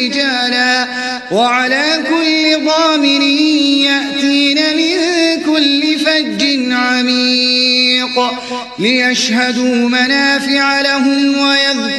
رجالا وعلى كل ضامر يأتين من كل فج عميق ليشهدوا منافع لهم ويذكروا